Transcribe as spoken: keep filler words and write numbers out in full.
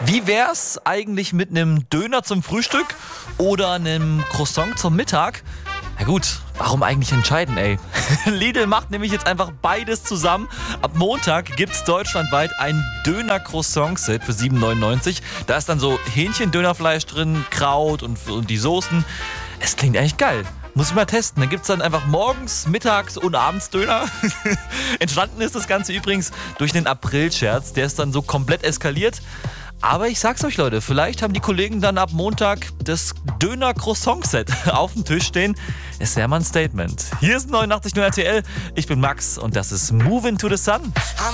Wie wär's eigentlich mit einem Döner zum Frühstück oder einem Croissant zum Mittag? Na gut, warum eigentlich entscheiden, ey? Lidl macht nämlich jetzt einfach beides zusammen. Ab Montag gibt's deutschlandweit ein Döner-Croissant-Set für sieben neunundneunzig. Da ist dann so Hähnchendönerfleisch drin, Kraut und, und die Soßen. Es klingt eigentlich geil. Muss ich mal testen. Dann gibt's dann einfach morgens, mittags und abends Döner. Entstanden ist das Ganze übrigens durch den April-Scherz. Der ist dann so komplett eskaliert. Aber ich sag's euch, Leute, vielleicht haben die Kollegen dann ab Montag das Döner-Croissant-Set auf dem Tisch stehen. Es wäre mal ein Statement. Hier ist neunundachtzig Komma null R T L. Ich bin Max und das ist Move Into the Sun.